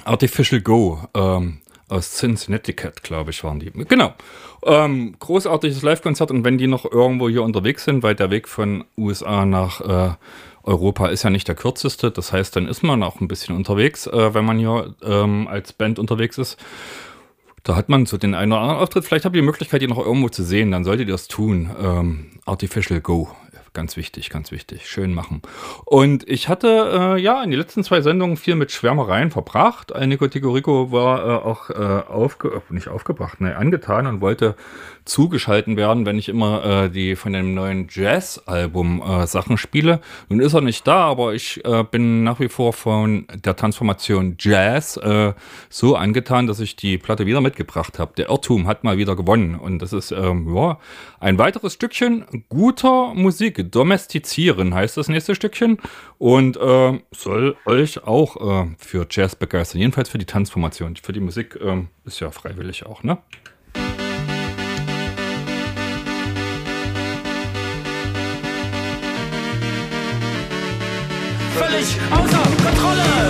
Artificial Go, aus Cincinnati, glaube ich, waren die. Genau. Großartiges Live-Konzert, und wenn die noch irgendwo hier unterwegs sind, weil der Weg von USA nach Europa ist ja nicht der kürzeste, das heißt, dann ist man auch ein bisschen unterwegs, wenn man hier als Band unterwegs ist. Da hat man so den einen oder anderen Auftritt. Vielleicht habt ihr die Möglichkeit, die noch irgendwo zu sehen. Dann solltet ihr das tun. Artificial Go. Ganz wichtig, ganz wichtig. Schön machen. Und ich hatte in den letzten 2 Sendungen viel mit Schwärmereien verbracht. Nico Ticorico war auch angetan und wollte zugeschalten werden, wenn ich immer die von dem neuen Jazz-Album Sachen spiele. Nun ist er nicht da, aber ich bin nach wie vor von der Transformation Jazz so angetan, dass ich die Platte wieder mitgebracht habe. Der Irrtum hat mal wieder gewonnen, und das ist ein weiteres Stückchen guter Musik. Domestizieren heißt das nächste Stückchen, und soll euch auch für Jazz begeistern. Jedenfalls für die Transformation. Für die Musik ist ja freiwillig auch, ne? Völlig außer Kontrolle!